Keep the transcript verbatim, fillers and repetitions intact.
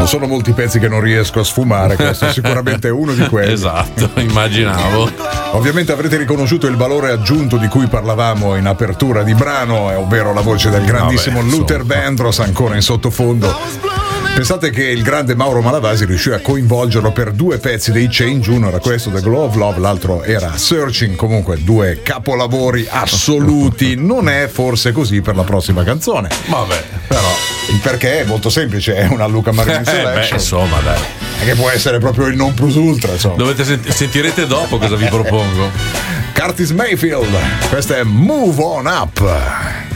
Non sono molti pezzi che non riesco a sfumare, questo è sicuramente uno di quelli. Esatto, immaginavo. Ovviamente avrete riconosciuto il valore aggiunto di cui parlavamo in apertura di brano, ovvero la voce del grandissimo Vabbè, Luther Vandross ancora in sottofondo. Pensate che il grande Mauro Malavasi riuscì a coinvolgerlo per due pezzi dei Change, uno era questo, The Glow of Love, l'altro era Searching, comunque due capolavori assoluti. Non è forse così per la prossima canzone. Vabbè, però il perché è molto semplice, è una Luca Marini Selection. Beh, insomma, dai. Che può essere proprio il non plus ultra, insomma. Dovete sent- sentirete dopo cosa vi propongo. Curtis Mayfield, questa è Move On Up.